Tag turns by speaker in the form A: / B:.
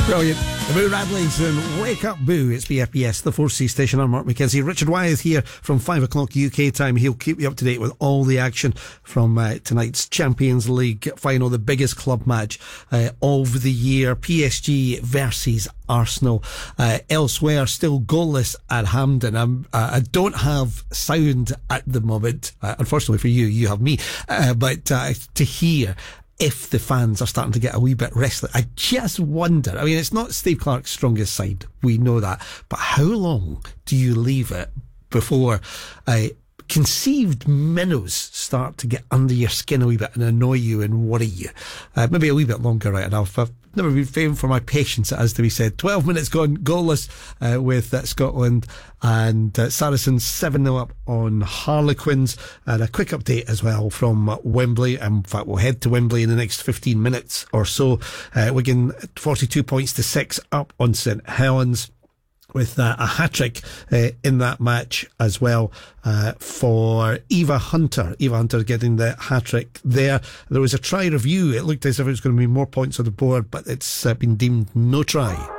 A: Brilliant. The Boo Radleys and Wake Up Boo. It's BFBS, the 4C station. I'm Mark McKenzie. Richard Wyeth here from 5 o'clock UK time. He'll keep you up to date with all the action from tonight's Champions League final, the biggest club match of the year. PSG versus Arsenal. Elsewhere, still goalless at Hampden. I don't have sound at the moment. Unfortunately for you, you have me. But to hear if the fans are starting to get a wee bit restless, I just wonder. I mean, it's not Steve Clarke's strongest side, we know that, but how long do you leave it before conceived minnows start to get under your skin a wee bit and annoy you and worry you? Maybe a wee bit longer, right enough. I've never been famed for my patience, it has to be said. 12 minutes gone, goalless with Scotland, and Saracens 7-0 up on Harlequins. And a quick update as well from Wembley. In fact, we'll head to Wembley in the next 15 minutes or so. Wigan 42 points to 6 up on St Helens, with a hat-trick in that match as well for Eva Hunter. Eva Hunter getting the hat-trick there. There was a try review. It looked as if it was going to be more points on the board, but it's been deemed no try.